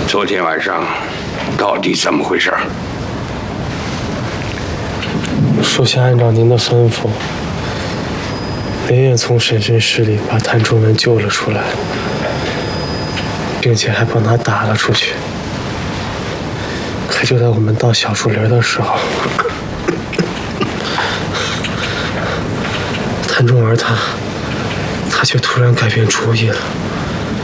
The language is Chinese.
昨天晚上到底怎么回事？ 属下按照您的吩咐，连夜从审讯室里把谭仲文救了出来，并且还帮他打了出去。可就在我们到小树林的时候，谭仲文他却突然改变主意了。